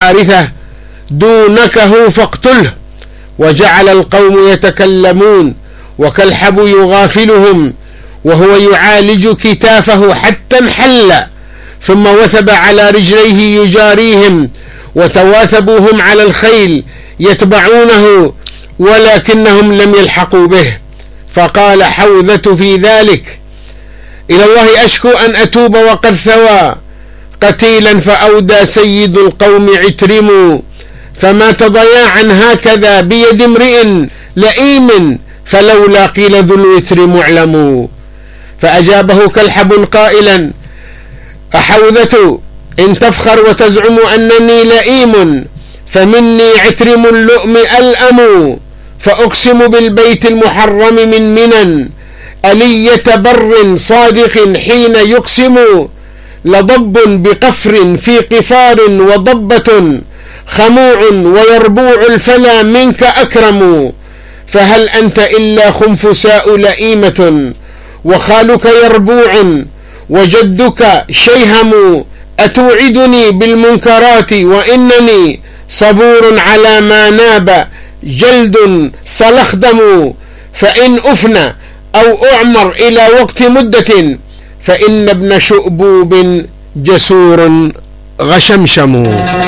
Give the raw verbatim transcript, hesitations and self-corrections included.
حارثة دونكه فاقتله. وجعل القوم يتكلمون وكالحب يغافلهم وهو يعالج كتافه حتى انحل، ثم وثب على رجليه يجاريهم، وتواثبوا هم على الخيل يتبعونه ولكنهم لم يلحقوا به. فقال حوذة في ذلك: إلى الله أشكو أن أتوب وقد ثوى قتيلا فأودى سيد القوم عترم، فمات ضياعا هكذا بيد امرئ لئيم، فلولا قيل ذو الوتر معلم. فأجابه كالحب قائلا: أحوذة إن تفخر وتزعم أنني لئيم، فمني عترم اللؤم ألأم، فأقسم بالبيت المحرم من منن ألية بر صادق حين يقسم، لضب بقفر في قفار وضبة خموع ويربوع الفلا منك أكرم، فهل أنت إلا خنفساء لئيمة، وخالك يربوع وجدك شيهم، أتوعدني بالمنكرات وإنني صبور على ما ناب جلد صلخدم، فإن أفنى أو أعمر إلى وقت مدة، فإن ابن شؤبوب جسور غشمشم.